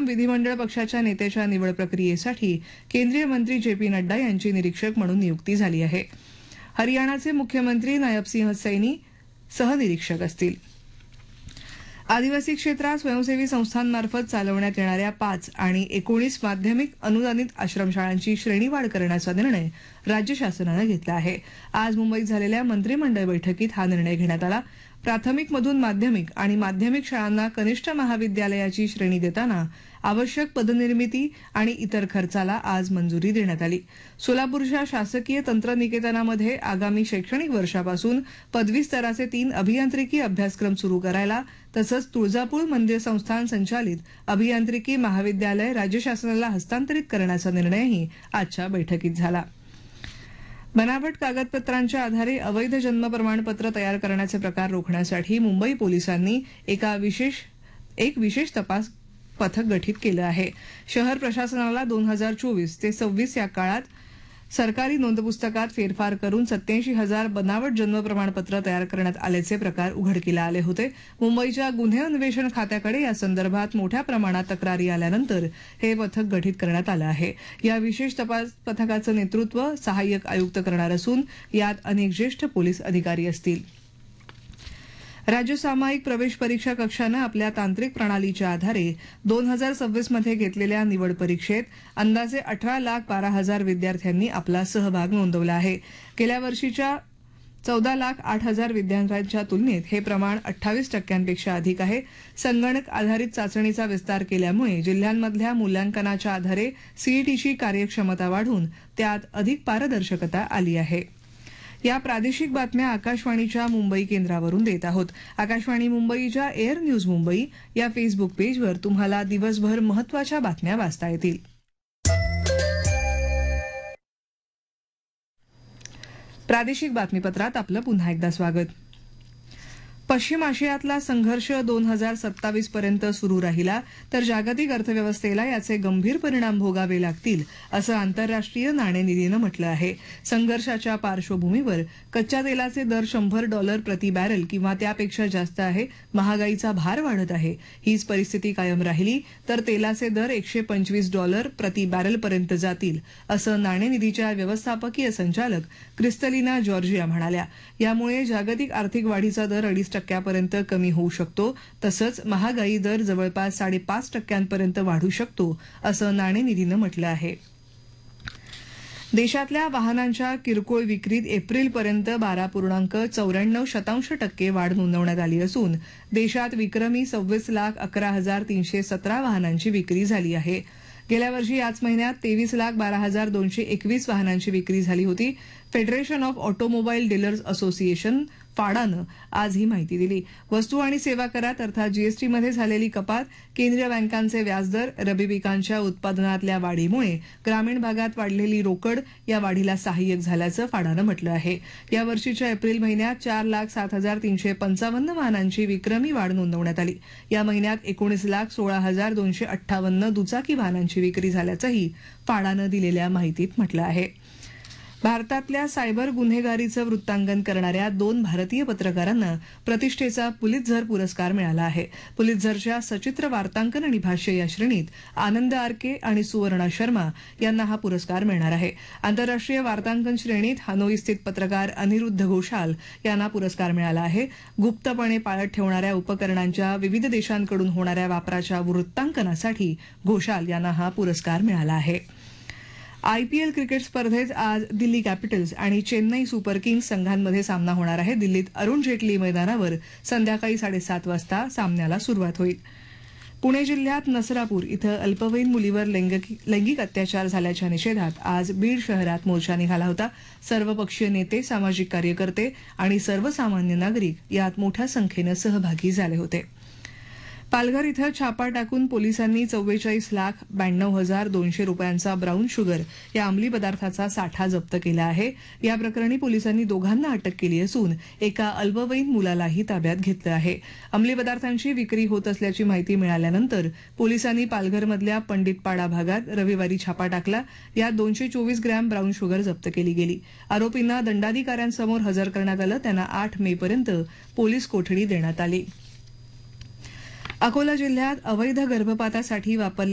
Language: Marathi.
विधिमंडळ पक्षाच्या नेत्याच्या निवड प्रक्रियेसाठी केंद्रीय मंत्री जे.पी. नड्डा यांची निरीक्षक म्हणून नियुक्ती झाली आहे. हरियाणाचे मुख्यमंत्री नायब सिंह सैनी सहनिरीक्षक असतील. आदिवासी क्षेत्रात स्वयंसेवी संस्थांमार्फत चालवण्यात येणाऱ्या 5 आणि 19 माध्यमिक अनुदानित आश्रमशाळांची श्रेणीवाढ करण्याचा निर्णय राज्य शासनानं घेतला आहे. आज मुंबईत झालेल्या मंत्रिमंडळ बैठकीत हा निर्णय घेण्यात आला. प्राथमिकमधून माध्यमिक आणि माध्यमिक शाळांना कनिष्ठ महाविद्यालयाची श्रेणी देताना आवश्यक पदनिर्मिती आणि इतर खर्चाला आज मंजुरी देण्यात आली. सोलापूरच्या शासकीय तंत्रनिकेतनामध्ये आगामी शैक्षणिक वर्षापासून पदवी स्तराचे 3 अभियांत्रिकी अभ्यासक्रम सुरू करायला तसंच तुळजापूर मंदिर संस्थान संचालित अभियांत्रिकी महाविद्यालय राज्य शासनाला हस्तांतरित करण्याचा निर्णयही आजच्या बैठकीत झाला. बनावट कागदपत्रांच्या आधारे अवैध जन्म प्रमाणपत्र तयार करण्याचे प्रकार रोखण्यासाठी मुंबई पोलिसांनी एक विशेष तपास पथक गठीत केलं आहे. शहर प्रशासनाला 2024 ते 26 या काळात सरकारी नोंदपुस्तकात फेरफार करून 87,000 बनावट जन्म प्रमाणपत्र तयार करण्यात आल्याचे प्रकार उघडकीला आले होते. मुंबईच्या गुन्हे अन्वेषण खात्याकडे या संदर्भात मोठ्या प्रमाणात तक्रारी आल्यानंतर हे पथक गठीत करण्यात आलं आहे. या विशेष तपास पथकाचं नेतृत्व सहाय्यक आयुक्त करणार असून यात अनेक ज्येष्ठ पोलीस अधिकारी असतील. राज्य सामायिक प्रवेश परीक्षा कक्षानं आपल्या तांत्रिक प्रणालीच्या आधारे 2026 मध्ये घेतलेल्या निवड परीक्षेत अंदाजे 18,12,000 विद्यार्थ्यांनी आपला सहभाग नोंदवला आहे. गेल्या वर्षीच्या 14,08,000 विद्यार्थ्यांच्या तुलनेत हे प्रमाण 28% अधिक आहे. संगणक आधारित चाचणीचा विस्तार केल्यामुळे जिल्ह्यांमधल्या मूल्यांकनाच्या आधारे सीईटीची कार्यक्षमता वाढून त्यात अधिक पारदर्शकता आली आहे. या प्रादेशिक बातम्या आकाशवाणीच्या मुंबई केंद्रावरून देत आहोत. आकाशवाणी मुंबईच्या एअर न्यूज मुंबई या फेसबुक पेजवर तुम्हाला दिवसभर महत्त्वाच्या बातम्या वाचता येतील. प्रादेशिक बातमीपत्रात आपलं पुन्हा एकदा स्वागत. पश्चिम आशियातला संघर्ष 2027 पर्यंत सुरू राहिला तर जागतिक अर्थव्यवस्थेला याचे गंभीर परिणाम भोगावे लागतील असं आंतरराष्ट्रीय नाणेनिधीनं म्हटलं आहे. संघर्षाच्या पार्श्वभूमीवर कच्च्या तेलाचे दर $100 प्रति बॅरल किंवा त्यापेक्षा जास्त आहे. महागाईचा भार वाढत आहे. हीच परिस्थिती कायम राहिली तर तेलाचे दर $125 प्रति बॅरलपर्यंत जातील असं नाणेनिधीच्या व्यवस्थापकीय संचालक क्रिस्टलिना जॉर्जिया म्हणाल्या. यामुळे जागतिक आर्थिक वाढीचा दर 2.5% कमी होऊ शकतो. तसंच महागाई दर जवळपास 5.5% वाढू शकतो असं नाणेनिधीनं म्हटलं आहे. देशातल्या वाहनांच्या किरकोळ विक्रीत एप्रिलपर्यंत 12.94% वाढ नोंदवण्यात आली असून देशात विक्रमी 26,11,317 वाहनांची विक्री झाली आहे. गेल्या वर्षी याच महिन्यात 23,12,221 वाहनांची विक्री झाली होती. Federation of automobile dealers association फाडानं आज ही माहिती दिली. वस्तू आणि सेवा करात अर्थात जीएसटीमध्ये झालेली कपात, केंद्रीय बँकांचे व्याजदर, रबी पिकांच्या उत्पादनातल्या वाढीमुळे ग्रामीण भागात वाढलेली रोकड या वाढीला सहाय्यक झाल्याचं फाडानं म्हटलं आहे. या वर्षीच्या एप्रिल महिन्यात 4,07,355 वाहनांची विक्रमी वाढ नोंदवण्यात आली. या महिन्यात 19,16,258 दुचाकी वाहनांची विक्री झाल्याचंही फाडानं दिलेल्या माहितीत म्हटलं आहे. भारतातल्या सायबर गुन्हेगारीचं वृत्तांकन करणाऱ्या 2 भारतीय पत्रकारांना प्रतिष्ठेचा पुलित्झर पुरस्कार मिळाला आहे. पुलित्झरच्या सचित्र वार्तांकन आणि भाष्य या श्रेणीत आनंद आरके आणि सुवर्णा शर्मा यांना हा पुरस्कार मिळणार आहे. आंतरराष्ट्रीय वार्तांकन श्रेणीत हनोई स्थित पत्रकार अनिरुद्ध घोषाल यांना पुरस्कार मिळाला आहे. गुप्तपणे पाळत ठेवणाऱ्या उपकरणांच्या विविध देशांकडून होणाऱ्या वापराच्या वृत्तांकनासाठी घोषाल यांना हा पुरस्कार मिळाला आहे. आयपीएल क्रिकेट स्पर्धेत आज दिल्ली कॅपिटल्स आणि चेन्नई सुपर किंग्स संघांमध्ये सामना होणार आहे. दिल्लीत अरुण जेटली मैदानावर संध्याकाळी 7:30 वाजता सामन्याला सुरुवात होईल. पुणे जिल्ह्यात नसरापूर इथं अल्पवयीन मुलीवर लैंगिक अत्याचार झाल्याच्या निषेधात आज बीड शहरात मोर्चा निघाला होता. सर्वपक्षीय नेते, सामाजिक कार्यकर्ते आणि सर्वसामान्य नागरिक यात मोठ्या संख्येनं सहभागी झाले होते. पालघर इथं छापा टाकून पोलिसांनी 44,92,200 रुपयांचा ब्राऊन शुगर या अंमली पदार्थाचा साठा जप्त केला आहे. या प्रकरणी पोलिसांनी दोघांना अटक केली असून एका अल्पवयीन मुलालाही ताब्यात घेतलं आहे. अंमली पदार्थांची विक्री होत असल्याची माहिती मिळाल्यानंतर पोलिसांनी पालघरमधल्या पंडितपाडा भागात रविवारी छापा टाकला. यात 224 ग्रॅम ब्राऊन शुगर जप्त केली गेली. आरोपींना दंडाधिकाऱ्यांसमोर हजर करण्यात आलं. त्यांना 8 मे पर्यंत पोलीस कोठडी देण्यात आली. अकोला जिल्ह्यात अवैध गर्भपातासाठी वापरल्या